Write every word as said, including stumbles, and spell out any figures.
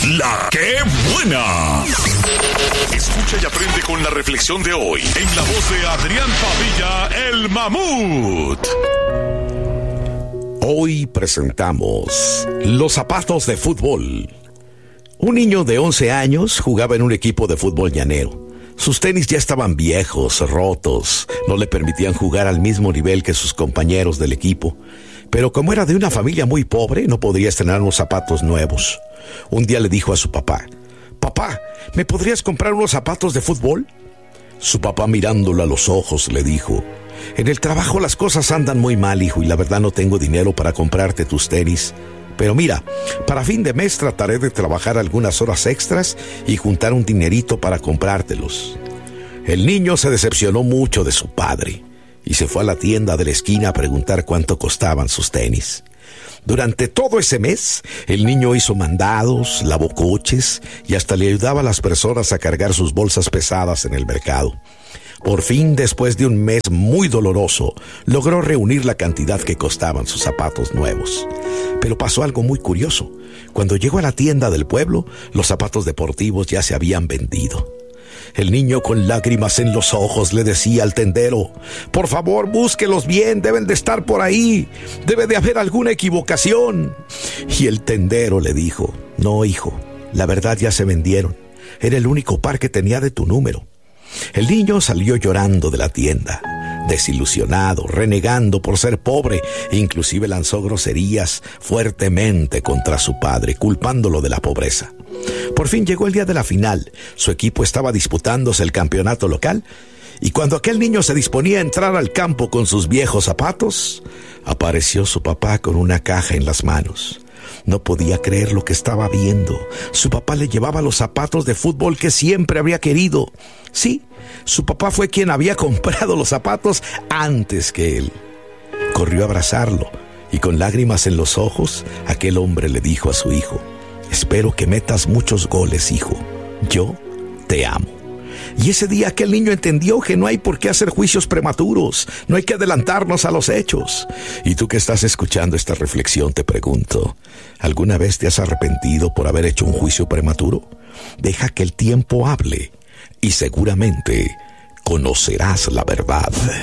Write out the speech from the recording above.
La que buena. Escucha y aprende con la reflexión de hoy en la voz de Adrián Padilla, el Mamut. Hoy presentamos los zapatos de fútbol. Un niño de once años jugaba en un equipo de fútbol llanero. Sus tenis ya estaban viejos, rotos, no le permitían jugar al mismo nivel que sus compañeros del equipo. Pero como era de una familia muy pobre, no podría estrenar unos zapatos nuevos. Un día le dijo a su papá: «Papá, ¿me podrías comprar unos zapatos de fútbol?» Su papá, mirándolo a los ojos, le dijo: «En el trabajo las cosas andan muy mal, hijo, y la verdad no tengo dinero para comprarte tus tenis. Pero mira, para fin de mes trataré de trabajar algunas horas extras y juntar un dinerito para comprártelos». El niño se decepcionó mucho de su padre y se fue a la tienda de la esquina a preguntar cuánto costaban sus tenis. Durante todo ese mes, el niño hizo mandados, lavó coches y hasta le ayudaba a las personas a cargar sus bolsas pesadas en el mercado. Por fin, después de un mes muy doloroso, logró reunir la cantidad que costaban sus zapatos nuevos. Pero pasó algo muy curioso. Cuando llegó a la tienda del pueblo, los zapatos deportivos ya se habían vendido. El niño, con lágrimas en los ojos, le decía al tendero: «Por favor, búsquelos bien, deben de estar por ahí. Debe de haber alguna equivocación». Y el tendero le dijo: «No, hijo, la verdad ya se vendieron. Era el único par que tenía de tu número». El niño salió llorando de la tienda, desilusionado, renegando por ser pobre, e inclusive lanzó groserías fuertemente contra su padre, culpándolo de la pobreza. Por fin llegó el día de la final. Su equipo estaba disputándose el campeonato local, y cuando aquel niño se disponía a entrar al campo con sus viejos zapatos, apareció su papá con una caja en las manos. No podía creer lo que estaba viendo. Su papá le llevaba los zapatos de fútbol que siempre había querido. Sí, su papá fue quien había comprado los zapatos antes que él. Corrió a abrazarlo y, con lágrimas en los ojos, aquel hombre le dijo a su hijo: «Espero que metas muchos goles, hijo. Yo te amo». Y ese día aquel niño entendió que no hay por qué hacer juicios prematuros, no hay que adelantarnos a los hechos. Y tú que estás escuchando esta reflexión, te pregunto: ¿alguna vez te has arrepentido por haber hecho un juicio prematuro? Deja que el tiempo hable y seguramente conocerás la verdad.